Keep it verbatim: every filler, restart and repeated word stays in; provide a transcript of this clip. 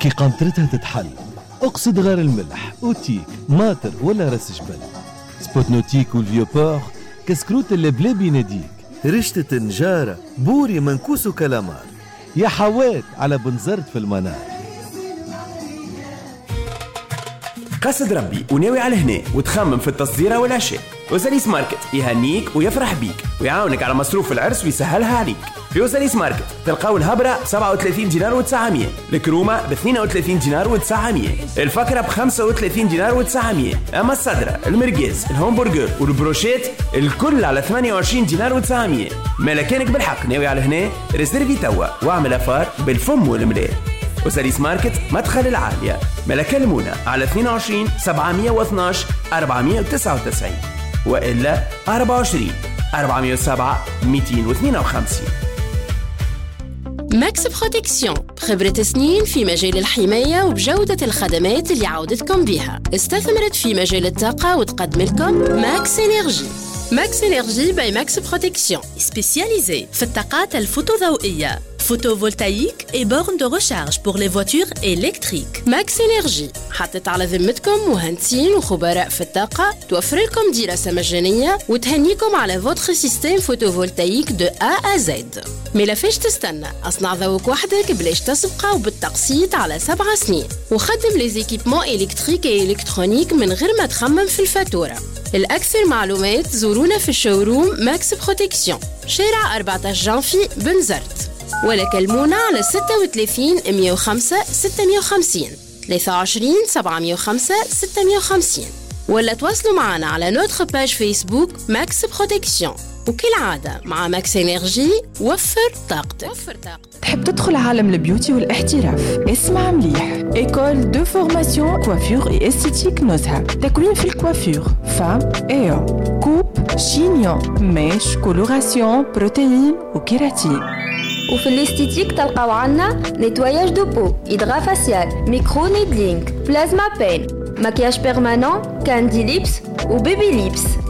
كي قنطرتها تتحل. اقصد غير الملح، اوتيك، ماتر ولا راس جبل. سبوتنوتيك والفيوبور كسكروت اللي بلا بيناديك. رشتة نجارة، بوري منكوس وكلامار. يا حوات على بنزرت في المنار. قصد ربي وناوي على هنا وتخمم في التصديرة والعشاء، وزاليس ماركت يهنيك ويفرح بيك ويعاونك على مصروف العرس ويسهلها عليك. في وزاليس ماركت تلقاو الهبرة ب سبعة وثلاثين دينار وتسعمية، الكرومة ب اثنين وثلاثين دينار وتسعمية، الفكرة ب خمسة وثلاثين دينار وتسعمية، أما الصدرة، المرقاز، الهمبرجر والبروشيت الكل على ثمانية وعشرين دينار وتسعمية. ملكانك بالحق ناوي على هنا، ريزيرفي توا واعمل أفار بالفم والملاه. وزاليس ماركت مدخل العالية، ملكة المونة على اثنين وعشرين سبعمية واثناش أربعمية وتسعة وتسعين، وإلا أربعة وعشرين أربعمية وسبعة مئتين واثنين وخمسين. ماكس بروتكسيون، خبرة سنين في مجال الحماية وبجودة الخدمات اللي عودتكم بها. استثمرت في مجال الطاقة وتقدم لكم ماكس إنرجي. ماكس إنرجي باي ماكس بروتكسيون، سبيسياليزي في الطاقات الفوتوضوئية، photovoltaïque et bornes de recharge pour les voitures électriques. ماكس إنرجي حطت على ذمتكم مهندسين وخبراء في الطاقة، توفر لكم دراسة مجانية وتهنيكم على فوتر سيستم فوتوفولتايك دو A à Z. مي لافاش تستنى، اصنع ذوق وحدك بلاش تسبقه وبالتقسيط على سبع سنين، وخدم لي زيكيبمون إلكتريك و إلكترونيك من غير ما تخمم في الفاتورة. الأكثر معلومات زورونا في الشوروم ماكس بروتكسيون، شارع أربعة عشر جانفي بنزرت، ولا كلمونا على ستة وثلاثين مئة وخمسة ستمية وخمسين، ثلاثة وعشرين سبعمية وخمسة ستمية وخمسين، ولا تواصلوا معنا على نوتر باج فيسبوك ماكس بروتكسيون. وكالعادة مع ماكس إنرجي وفر طاقتك. وفر طاقتك. تحب تدخل عالم البيوتي والاحتراف؟ اسمع مليح. إيكول دو فورماسيون كوافير إي استيتيك نزهة. تكوين في الكوافير، فام، إيو، كوب، شينيون، ميش، كولوراسيون، بروتين وكيراتين. وفي الاستيتيك تلقاو عنا نيتواياج دو بو، إدغا فاسيال، ميكرو نيدلينغ، بلازما بين، مكياج بيرمانون، كاندي ليبس وبيبي ليبس.